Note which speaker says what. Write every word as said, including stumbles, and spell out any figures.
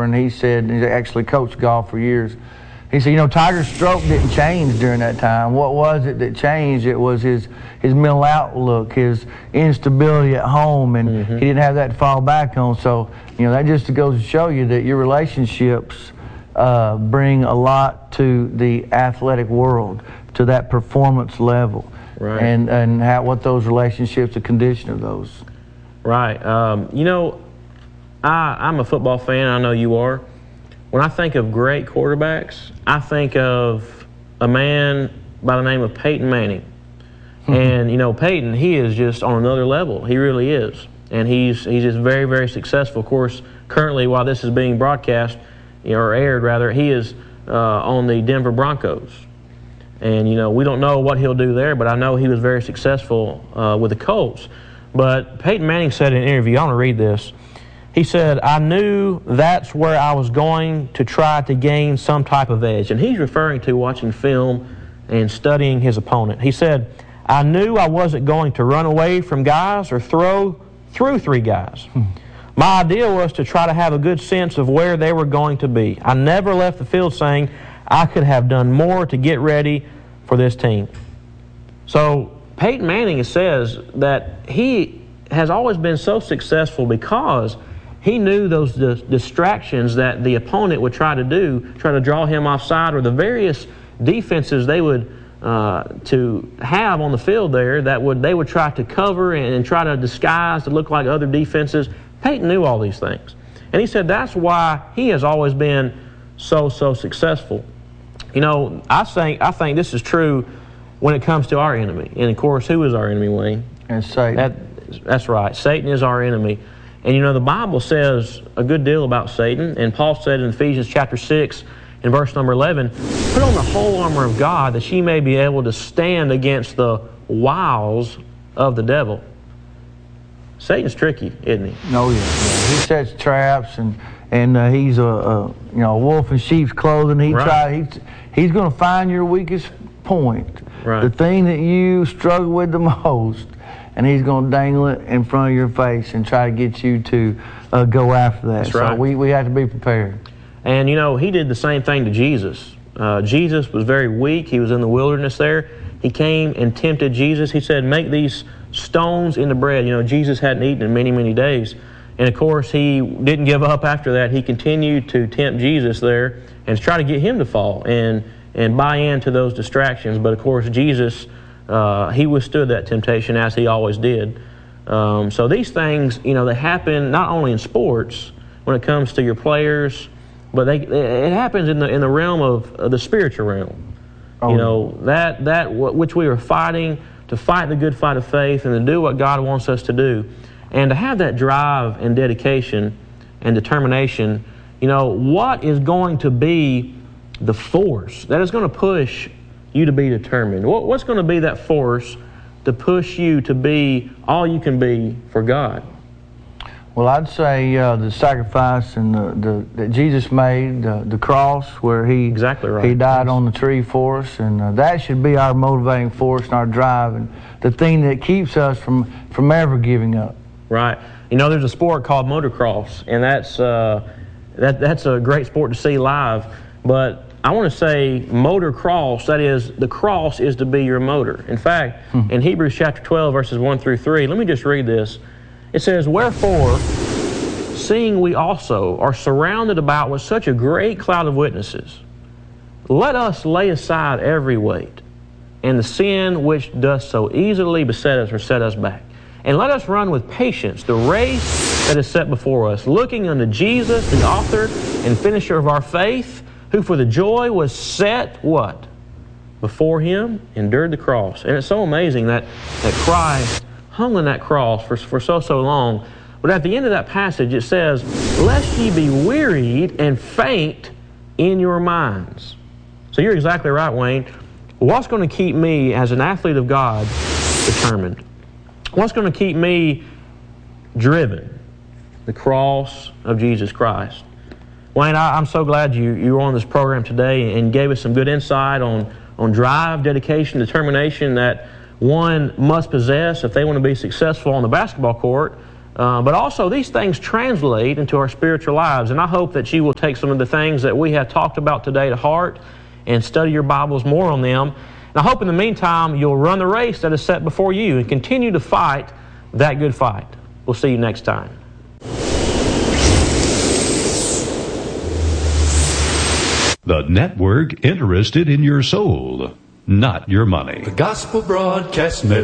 Speaker 1: golfer, and he said, he actually coached golf for years. He said, you know, Tiger's stroke didn't change during that time. What was it that changed? It was his his mental outlook, his instability at home, and mm-hmm. he didn't have that to fall back on. So, you know, that just goes to show you that your relationships uh, bring a lot to the athletic world, to that performance level,
Speaker 2: right.
Speaker 1: and and how what those relationships, the condition of those.
Speaker 2: Right. Um, you know, I, I'm a football fan. I know you are. When I think of great quarterbacks, I think of a man by the name of Peyton Manning. And, you know, Peyton, he is just on another level. He really is. And he's he's just very, very successful. Of course, currently, while this is being broadcast, you know, or aired, rather, he is uh, on the Denver Broncos. And, you know, we don't know what he'll do there, but I know he was very successful uh, with the Colts. But Peyton Manning said in an interview, I want to read this. He said, I knew that's where I was going to try to gain some type of edge. And he's referring to watching film and studying his opponent. He said, I knew I wasn't going to run away from guys or throw through three guys. Hmm. My idea was to try to have a good sense of where they were going to be. I never left the field saying I could have done more to get ready for this team. So Peyton Manning says that he has always been so successful because he knew those dis distractions that the opponent would try to do, try to draw him offside, or the various defenses they would uh, to have on the field there that would they would try to cover and, and try to disguise to look like other defenses. Peyton knew all these things, and he said that's why he has always been so so successful. You know, I think I think this is true when it comes to our enemy, and of course, who is our enemy, Wayne?
Speaker 1: And Satan.
Speaker 2: That, that's right. Satan is our enemy. And you know, the Bible says a good deal about Satan, and Paul said in Ephesians chapter six, in verse number eleven, put on the whole armor of God that ye may be able to stand against the wiles of the devil. Satan's tricky, isn't he?
Speaker 1: No, yeah. yeah. He sets traps, and and uh, he's a, a you know a wolf in sheep's clothing. He
Speaker 2: right.
Speaker 1: try he's he's going to find your weakest point,
Speaker 2: right.
Speaker 1: the thing that you struggle with the most. And he's going to dangle it in front of your face and try to get you to uh, go after that.
Speaker 2: That's
Speaker 1: so
Speaker 2: right.
Speaker 1: we, we have to be prepared.
Speaker 2: And, you know, he did the same thing to Jesus. Uh, Jesus was very weak. He was in the wilderness there. He came and tempted Jesus. He said, make these stones into bread. You know, Jesus hadn't eaten in many, many days. And, of course, he didn't give up after that. He continued to tempt Jesus there and try to get him to fall and, and buy into those distractions. But, of course, Jesus... Uh, he withstood that temptation as he always did. Um, so these things, you know, they happen not only in sports when it comes to your players, but they it happens in the in the realm of, of the spiritual realm. Oh. You know, that that which we are fighting to fight the good fight of faith and to do what God wants us to do, and to have that drive and dedication and determination. You know, what is going to be the force that is going to push you to be determined? What, what's going to be that force to push you to be all you can be for God?
Speaker 1: Well, I'd say uh, the sacrifice and the, the that Jesus made, the, the cross where he
Speaker 2: exactly right.
Speaker 1: he died
Speaker 2: yes.
Speaker 1: on the tree for us, and uh, that should be our motivating force and our drive, and the thing that keeps us from from ever giving up.
Speaker 2: Right. You know, there's a sport called motocross, and that's uh, that that's a great sport to see live, but I want to say motocross, that is, the cross is to be your motor. In fact, hmm. in Hebrews chapter twelve, verses one through three, let me just read this. It says, wherefore, seeing we also are surrounded about with such a great cloud of witnesses, let us lay aside every weight and the sin which doth so easily beset us or set us back. And let us run with patience the race that is set before us, looking unto Jesus, the author and finisher of our faith, who for the joy was set, what? Before him, endured the cross. And it's so amazing that, that Christ hung on that cross for, for so, so long. But at the end of that passage, it says, lest ye be wearied and faint in your minds. So you're exactly right, Wayne. What's going to keep me as an athlete of God determined? What's going to keep me driven? The cross of Jesus Christ. Wayne, I, I'm so glad you, you were on this program today and gave us some good insight on, on drive, dedication, determination that one must possess if they want to be successful on the basketball court, Uh, but also, these things translate into our spiritual lives. And I hope that you will take some of the things that we have talked about today to heart and study your Bibles more on them. And I hope in the meantime you'll run the race that is set before you and continue to fight that good fight. We'll see you next time.
Speaker 3: The network interested in your soul, not your money.
Speaker 4: The Gospel Broadcast Network.